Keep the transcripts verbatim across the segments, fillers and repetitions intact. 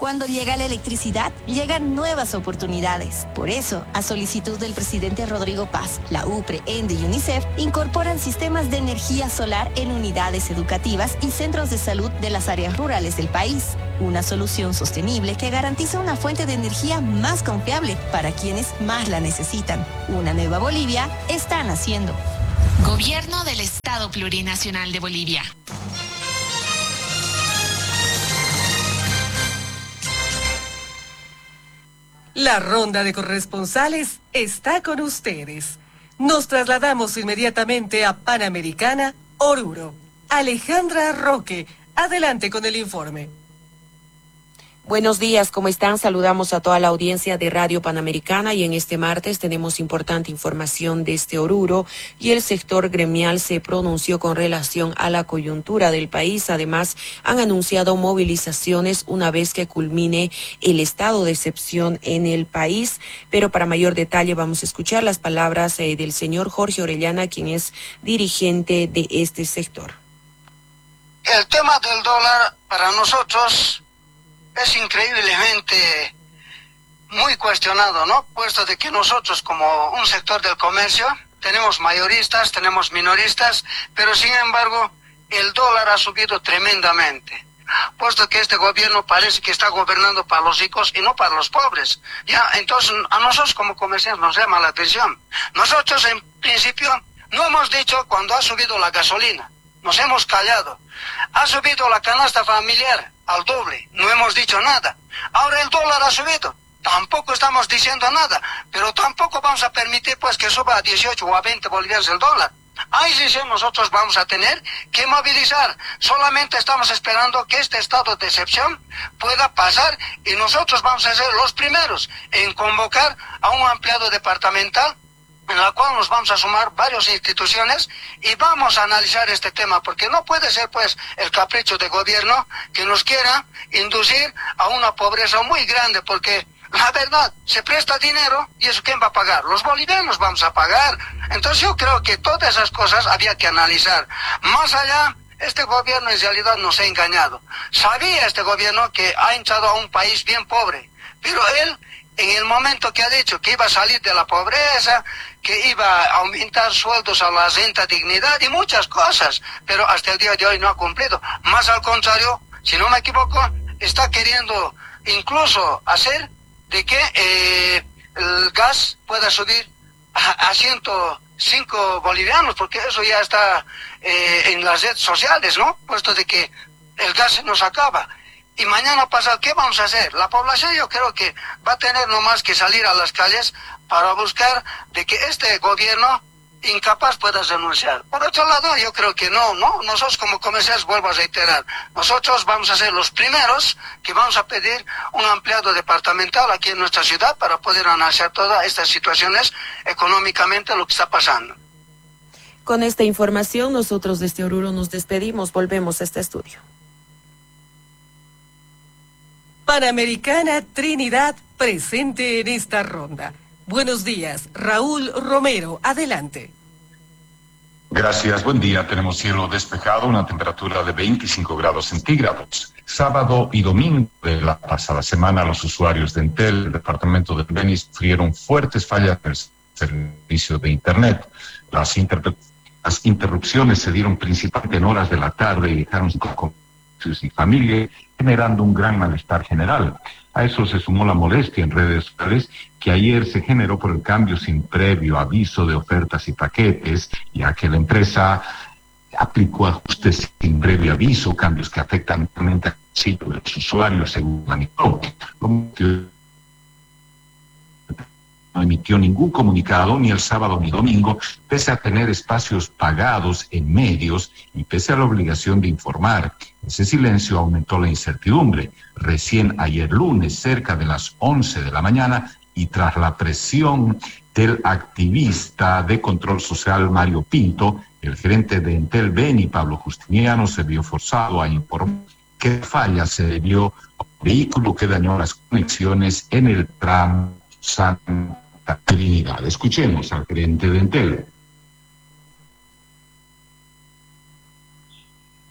Cuando llega la electricidad, llegan nuevas oportunidades. Por eso, a solicitud del presidente Rodrigo Paz, la U P R E, ENDE y UNICEF incorporan sistemas de energía solar en unidades educativas y centros de salud de las áreas rurales del país. Una solución sostenible que garantiza una fuente de energía más confiable para quienes más la necesitan. Una nueva Bolivia está naciendo. Gobierno del Estado Plurinacional de Bolivia. La ronda de corresponsales está con ustedes. Nos trasladamos inmediatamente a Panamericana, Oruro. Alejandra Roque, adelante con el informe. Buenos días, ¿cómo están? Saludamos a toda la audiencia de Radio Panamericana y en este martes tenemos importante información desde Oruro y el sector gremial se pronunció con relación a la coyuntura del país. Además, han anunciado movilizaciones una vez que culmine el estado de excepción en el país. Pero para mayor detalle vamos a escuchar las palabras eh, del señor Jorge Orellana, quien es dirigente de este sector. El tema del dólar para nosotros es increíblemente muy cuestionado, ¿no? Puesto de que nosotros como un sector del comercio tenemos mayoristas, tenemos minoristas, pero sin embargo el dólar ha subido tremendamente. Puesto que este gobierno parece que está gobernando para los ricos y no para los pobres. Ya, entonces a nosotros como comerciantes nos llama la atención. Nosotros en principio no hemos dicho cuando ha subido la gasolina, nos hemos callado. Ha subido la canasta familiar al doble, no hemos dicho nada. Ahora el dólar ha subido, tampoco estamos diciendo nada, pero tampoco vamos a permitir pues que suba a dieciocho o a veinte bolivianos el dólar. Ahí sí nosotros vamos a tener que movilizar. Solamente estamos esperando que este estado de excepción pueda pasar y nosotros vamos a ser los primeros en convocar a un ampliado departamental en la cual nos vamos a sumar varias instituciones y vamos a analizar este tema, porque no puede ser pues el capricho de gobierno que nos quiera inducir a una pobreza muy grande, porque la verdad, se presta dinero y eso ¿quién va a pagar? Los bolivianos vamos a pagar. Entonces yo creo que todas esas cosas había que analizar. Más allá, este gobierno en realidad nos ha engañado. Sabía este gobierno que ha hinchado a un país bien pobre, pero él en el momento que ha dicho que iba a salir de la pobreza, que iba a aumentar sueldos a la renta dignidad y muchas cosas, pero hasta el día de hoy no ha cumplido. Más al contrario, si no me equivoco, está queriendo incluso hacer de que eh, el gas pueda subir a, a ciento cinco bolivianos, porque eso ya está eh, en las redes sociales, ¿no? Puesto de que el gas se nos acaba. Y mañana pasado, ¿qué vamos a hacer? La población yo creo que va a tener nomás que salir a las calles para buscar de que este gobierno incapaz pueda renunciar. Por otro lado, yo creo que no, ¿no? Nosotros como comerciantes, vuelvo a reiterar, nosotros vamos a ser los primeros que vamos a pedir un ampliado departamental aquí en nuestra ciudad para poder analizar todas estas situaciones económicamente lo que está pasando. Con esta información, nosotros desde Oruro nos despedimos, volvemos a este estudio. Panamericana Trinidad presente en esta ronda. Buenos días, Raúl Romero, adelante. Gracias, buen día. Tenemos cielo despejado, una temperatura de veinticinco grados centígrados. Sábado y domingo de la pasada semana, los usuarios de Entel, el departamento de Beni, sufrieron fuertes fallas en el servicio de Internet. Las, interpe- las interrupciones se dieron principalmente en horas de la tarde y dejaron con y familia, generando un gran malestar general. A eso se sumó la molestia en redes sociales que ayer se generó por el cambio sin previo aviso de ofertas y paquetes, ya que la empresa aplicó ajustes sin previo aviso, cambios que afectan realmente al sitio de los usuarios, según manifestó. No emitió ningún comunicado ni el sábado ni domingo, pese a tener espacios pagados en medios y pese a la obligación de informar. Ese silencio aumentó la incertidumbre. Recién ayer lunes, cerca de las once de la mañana, y tras la presión del activista de control social Mario Pinto, el gerente de Entel Beni, Pablo Justiniano, se vio forzado a informar que la falla se debió a un vehículo que dañó las conexiones en el tramo Santa Trinidad. Escuchemos al gerente de Entel.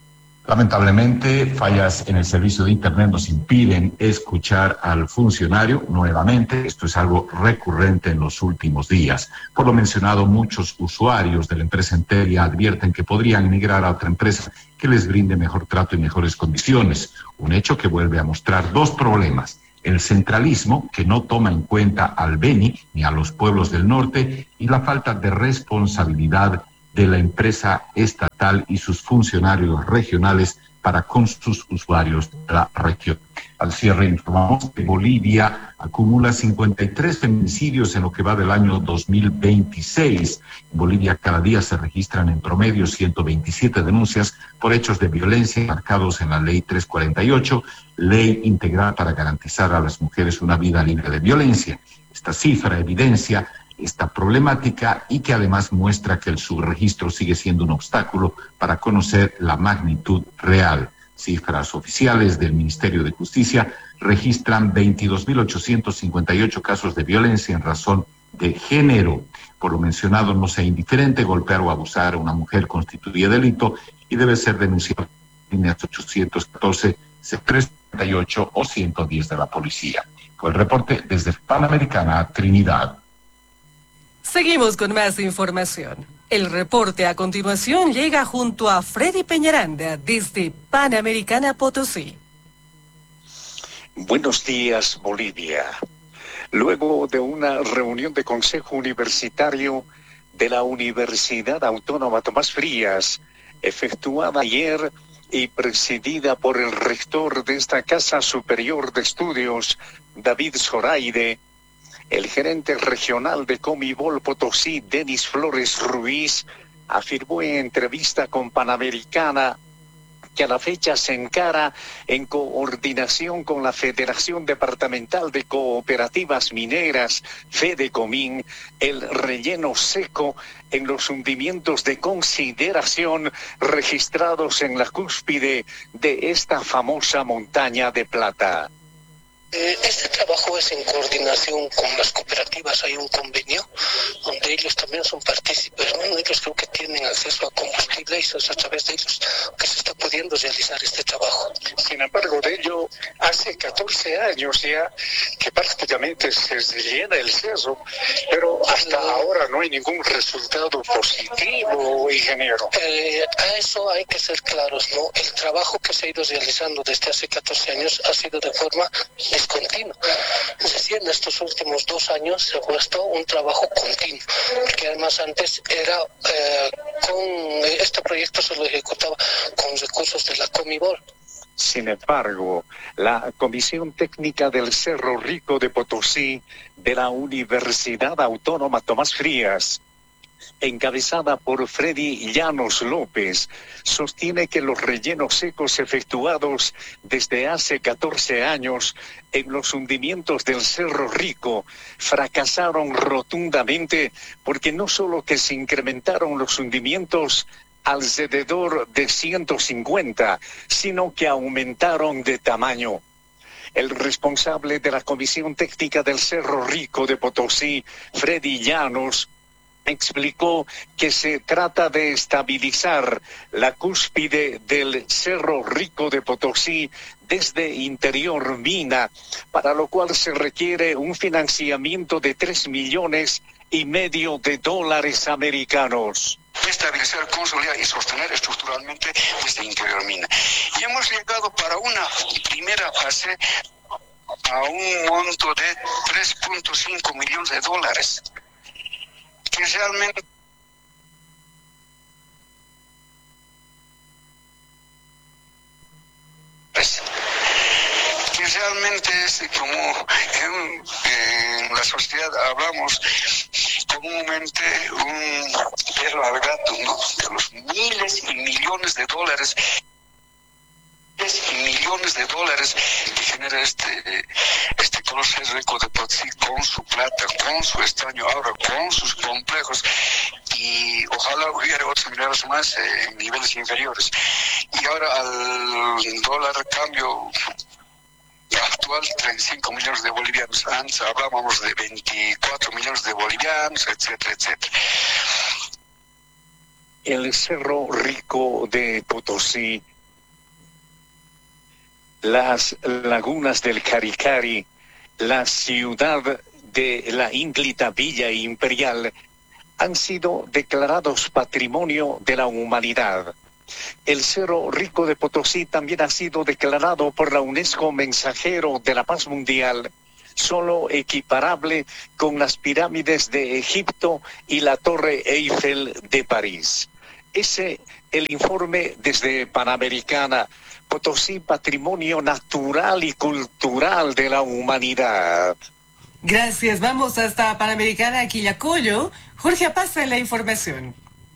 Lamentablemente, fallas en el servicio de Internet nos impiden escuchar al funcionario nuevamente. Esto es algo recurrente en los últimos días. Por lo mencionado, muchos usuarios de la empresa Entel ya advierten que podrían migrar a otra empresa que les brinde mejor trato y mejores condiciones. Un hecho que vuelve a mostrar dos problemas. El centralismo, que no toma en cuenta al Beni ni a los pueblos del norte, y la falta de responsabilidad de la empresa estatal y sus funcionarios regionales para con sus usuarios de la región. Al cierre informamos que Bolivia acumula cincuenta y tres feminicidios en lo que va del año dos mil veintiséis. En Bolivia cada día se registran en promedio ciento veintisiete denuncias por hechos de violencia marcados en la ley trescientos cuarenta y ocho, ley integral para garantizar a las mujeres una vida libre de violencia. Esta cifra evidencia esta problemática y que además muestra que el subregistro sigue siendo un obstáculo para conocer la magnitud real. Cifras oficiales del Ministerio de Justicia registran veintidós mil ochocientos cincuenta y ocho casos de violencia en razón de género. Por lo mencionado, no sea indiferente, golpear o abusar a una mujer constituye delito y debe ser denunciado en líneas ochocientos catorce, trescientos treinta y ocho o ciento diez de la policía. Fue el reporte desde Panamericana, Trinidad. Seguimos con más información. El reporte a continuación llega junto a Freddy Peñaranda desde Panamericana Potosí. Buenos días, Bolivia. Luego de una reunión de Consejo Universitario de la Universidad Autónoma Tomás Frías, efectuada ayer y presidida por el rector de esta Casa Superior de Estudios, David Zoraide, el gerente regional de Comibol Potosí, Denis Flores Ruiz, afirmó en entrevista con Panamericana que a la fecha se encara en coordinación con la Federación Departamental de Cooperativas Mineras, FEDECOMIN, el relleno seco en los hundimientos de consideración registrados en la cúspide de esta famosa montaña de plata. Este trabajo es en coordinación con las cooperativas. Hay un convenio donde ellos también son partícipes, ¿no? Ellos creo que tienen acceso a combustible y es a través de ellos que se está pudiendo realizar este trabajo. Sin embargo, de ello hace catorce años ya que prácticamente se llena el cerro, pero hasta no. ahora no hay ningún resultado positivo, ingeniero. Eh, a eso hay que ser claros, ¿no? El trabajo que se ha ido realizando desde hace catorce años ha sido de forma discontinuo. Es decir, en estos últimos dos años se ha puesto un trabajo continuo, porque además antes era eh, con este proyecto se lo ejecutaba con recursos de la Comibol. Sin embargo, la Comisión Técnica del Cerro Rico de Potosí de la Universidad Autónoma Tomás Frías, encabezada por Freddy Llanos López, sostiene que los rellenos secos efectuados desde hace catorce años en los hundimientos del Cerro Rico fracasaron rotundamente porque no solo que se incrementaron los hundimientos alrededor de ciento cincuenta, sino que aumentaron de tamaño. El responsable de la Comisión Técnica del Cerro Rico de Potosí, Freddy Llanos, explicó que se trata de estabilizar la cúspide del Cerro Rico de Potosí desde interior mina, para lo cual se requiere un financiamiento de tres millones y medio de dólares americanos. Estabilizar, consolidar y sostener estructuralmente desde interior mina. Y hemos llegado para una primera fase a un monto de tres punto cinco millones de dólares. Que realmente pues, que realmente es como en, en la sociedad hablamos comúnmente un perro al gato, ¿no? De los miles y millones de dólares y millones de dólares que genera este este Colosio Rico de Potosí con su plata, con su estaño ahora, con sus complejos, y ojalá hubiera otros minerales más eh, en niveles inferiores. Y ahora al dólar cambio actual, treinta y cinco millones de bolivianos, antes hablábamos de veinticuatro millones de bolivianos, etcétera, etcétera. El Cerro Rico de Potosí las lagunas del Caricari, la ciudad de la ínclita Villa Imperial, han sido declarados Patrimonio de la Humanidad. El Cerro Rico de Potosí también ha sido declarado por la UNESCO Mensajero de la Paz Mundial, solo equiparable con las pirámides de Egipto y la Torre Eiffel de París. Ese el informe desde Panamericana. Potosí, patrimonio natural y cultural de la humanidad. Gracias, vamos hasta Panamericana, Quillacollo. Jorge Apaza en la información.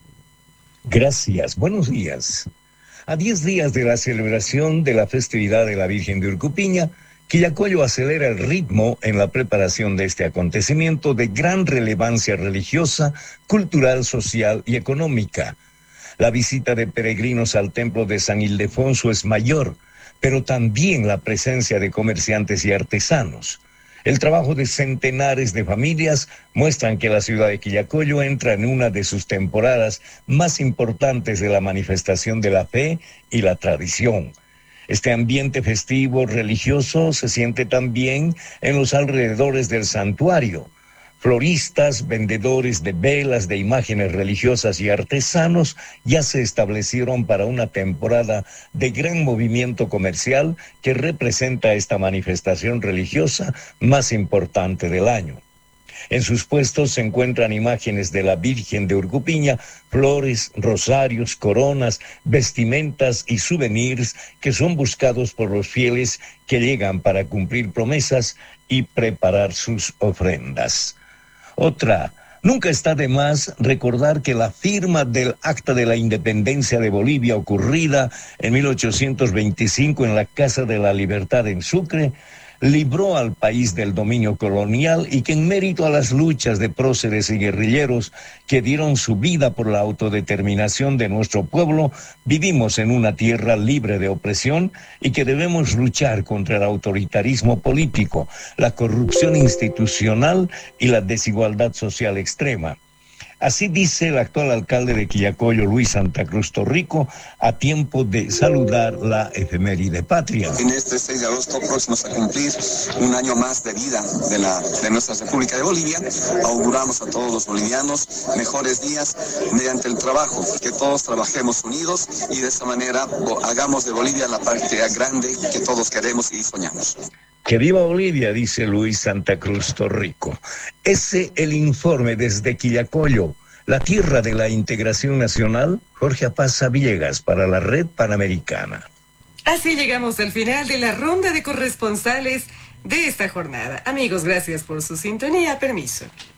Gracias, buenos días. A diez días de la celebración de la festividad de la Virgen de Urcupiña, Quillacollo acelera el ritmo en la preparación de este acontecimiento de gran relevancia religiosa, cultural, social y económica. La visita de peregrinos al templo de San Ildefonso es mayor, pero también la presencia de comerciantes y artesanos. El trabajo de centenares de familias muestran que la ciudad de Quillacollo entra en una de sus temporadas más importantes de la manifestación de la fe y la tradición. Este ambiente festivo religioso se siente también en los alrededores del santuario. Floristas, vendedores de velas, de imágenes religiosas y artesanos ya se establecieron para una temporada de gran movimiento comercial que representa esta manifestación religiosa más importante del año. En sus puestos se encuentran imágenes de la Virgen de Urcupiña, flores, rosarios, coronas, vestimentas y souvenirs que son buscados por los fieles que llegan para cumplir promesas y preparar sus ofrendas. Otra, nunca está de más recordar que la firma del Acta de la Independencia de Bolivia ocurrida en mil ochocientos veinticinco en la Casa de la Libertad en Sucre libró al país del dominio colonial y que en mérito a las luchas de próceres y guerrilleros que dieron su vida por la autodeterminación de nuestro pueblo, vivimos en una tierra libre de opresión y que debemos luchar contra el autoritarismo político, la corrupción institucional y la desigualdad social extrema. Así dice el actual alcalde de Quillacollo, Luis Santa Cruz Torrico, a tiempo de saludar la efeméride patria. En este seis de agosto próximos a cumplir un año más de vida de, la, de nuestra República de Bolivia, auguramos a todos los bolivianos mejores días mediante el trabajo, que todos trabajemos unidos y de esta manera hagamos de Bolivia la patria grande que todos queremos y soñamos. Que viva Bolivia, dice Luis Santa Cruz Torrico. Ese el informe desde Quillacollo, la tierra de la integración nacional. Jorge Apaza Villegas para la Red Panamericana. Así llegamos al final de la ronda de corresponsales de esta jornada. Amigos, gracias por su sintonía. Permiso.